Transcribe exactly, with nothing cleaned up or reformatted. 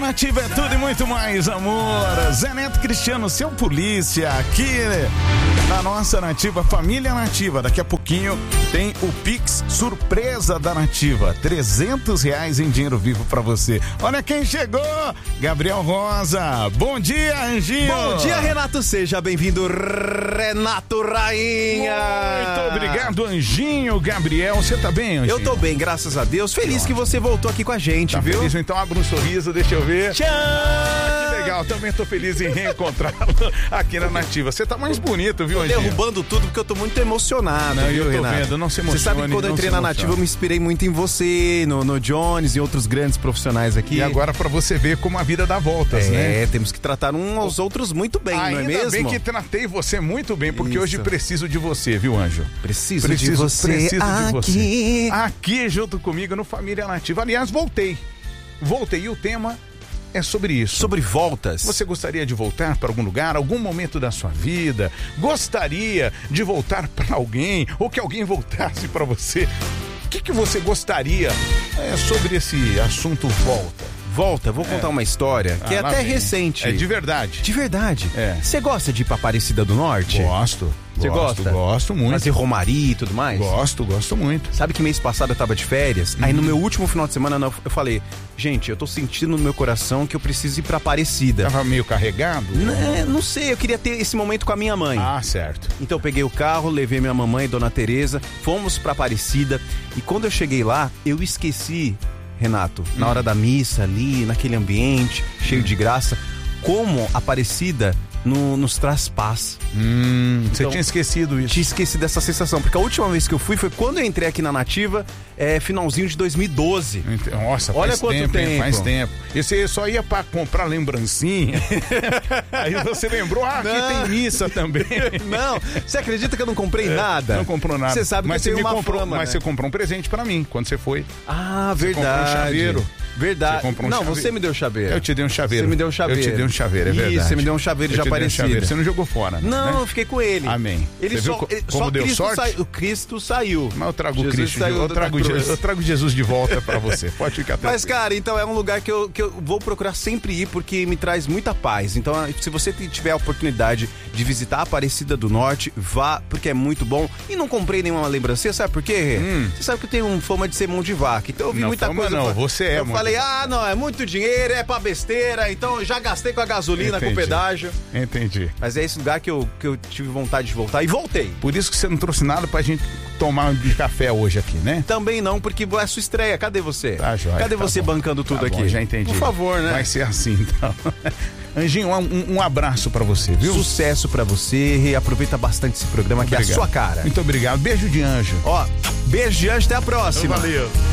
Nativa é tudo e muito mais, amor. Zé Neto Cristiano, seu polícia, aqui na nossa Nativa, família Nativa. Daqui a pouquinho tem o Pix surpresa da Nativa, trezentos reais em dinheiro vivo pra você. Olha quem chegou, Gabriel Rosa. Bom dia, Anjinho. Bom dia, Renato, seja bem-vindo, Renato Rainha. Muito obrigado, Anjinho. Gabriel, você tá bem, Anjinho? Eu tô bem, graças a Deus. Feliz que você voltou aqui com a gente, tá viu? Feliz? Então abre um sorriso, deixa eu ver. Tchau! Ah, que legal, também tô feliz em reencontrá-lo aqui na Nativa. Você tá mais bonito, viu, Anjinho? Derrubando tudo porque eu tô muito emocionado, não, viu, eu tô Renato? Vendo, não se emocione. Você sabe que quando eu entrei na Nativa eu me inspirei muito em você, no, no Jones e outros grandes profissionais aqui. E agora pra você ver como a vida dá voltas, é, né? É, temos que tratar uns aos outros muito bem, ainda não é mesmo? Ainda bem que tratei você muito bem, porque Isso. hoje preciso de você, viu, Anjo? Preciso, preciso de você preciso aqui. de você. Aqui junto comigo no Família Nativa. Aliás, voltei. Voltei e o tema é sobre isso. Sobre voltas. Você gostaria de voltar para algum lugar, algum momento da sua vida? Gostaria de voltar para alguém ou que alguém voltasse para você? O que, que você gostaria é, sobre esse assunto volta? Volta, vou contar é. uma história que ah, é até vem. recente. É de verdade. De verdade. Você é. gosta de ir pra Aparecida do Norte? Gosto. Você gosta? Gosto, gosto muito. Fazer romaria e tudo mais? Gosto, gosto muito. Sabe que mês passado eu tava de férias? Uhum. Aí no meu último final de semana eu falei, gente, eu tô sentindo no meu coração que eu preciso ir pra Aparecida. Tava meio carregado? Não, não sei, eu queria ter esse momento com a minha mãe. Ah, certo. Então eu peguei o carro, levei minha mamãe, Dona Tereza, fomos pra Aparecida e quando eu cheguei lá, eu esqueci, Renato, hum. na hora da missa ali, naquele ambiente, cheio hum. de graça, como Aparecida no, nos traz paz. Hum, então, você tinha esquecido isso? Tinha esquecido dessa sensação, porque a última vez que eu fui foi quando eu entrei aqui na Nativa, é, finalzinho de dois mil e doze. Nossa, olha faz quanto tempo, tempo. Hein, faz tempo. E você só ia pra comprar lembrancinha. Aí você lembrou, ah, aqui não. tem missa também. Não, você acredita que eu não comprei nada? Não comprou nada. Você sabe mas que você tem me uma comprou, fama, Mas né? você comprou um presente pra mim quando você foi. Ah, você verdade. Comprou um chaveiro. Verdade. Você um não, chaveiro. você me deu chaveiro. Eu te dei um chaveiro. Você me deu um chaveiro. Eu te dei um chaveiro, é verdade. Isso, você me deu um chaveiro de Aparecida. Você não jogou fora, né? Não, eu fiquei com ele. Amém. Ele você só, viu ele, como só deu Cristo sorte? Sai, o Cristo saiu. Mas eu trago Jesus o Cristo, saiu eu da trago, cruz. eu trago Jesus de volta pra você. Pode ficar tranquilo. Mas, cara, então é um lugar que eu, que eu vou procurar sempre ir porque me traz muita paz. Então, se você tiver a oportunidade de visitar a Aparecida do Norte, vá, porque é muito bom. E não comprei nenhuma lembrancinha, sabe por quê? Hum. Você sabe que eu tenho um fama de ser mão de vaca. Então eu vi não, muita fama coisa. Não, eu, você é. Eu falei, ah, não, é muito dinheiro, é pra besteira. Então eu já gastei com a gasolina, Entendi. com o pedágio. Entendi. Mas é esse lugar que eu, que eu tive vontade de voltar e voltei. Por isso que você não trouxe nada pra gente tomar de café hoje aqui, né? Também não, porque é a sua estreia. Cadê você? Tá, joia. Cadê tá você bom. bancando tudo tá aqui? Bom, já entendi. Por favor, né? Vai ser assim, então. Anjinho, um, um abraço pra você, viu? Sucesso pra você e aproveita bastante esse programa que obrigado. É a sua cara. Muito obrigado. Beijo de anjo. Ó, beijo de anjo, até a próxima. Valeu.